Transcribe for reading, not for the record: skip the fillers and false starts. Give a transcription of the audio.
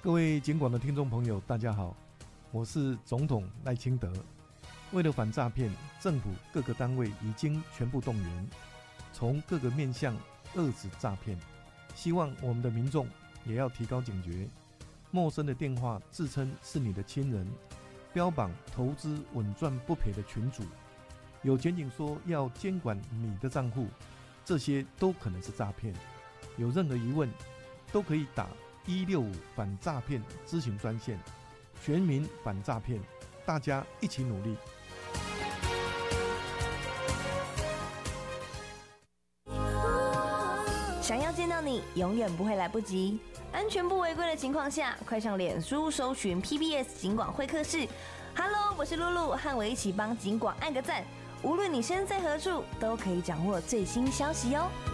各位警广的听众朋友，大家好，我是总统赖清德。为了反诈骗，政府各个单位已经全部动员，从各个面向遏止诈骗。希望我们的民众也要提高警觉，陌生的电话自称是你的亲人，标榜投资稳赚不赔的群组，有检警说要监管你的账户，这些都可能是诈骗。有任何疑问，都可以打165反诈骗咨询专线，全民反诈骗，大家一起努力。 想要见到你，永远不会来不及。安全不违规的情况下，快上脸书搜寻 PBS 警广会客室。Hello， 我是露露，和我一起帮警广按个赞。无论你身在何处，都可以掌握最新消息哦。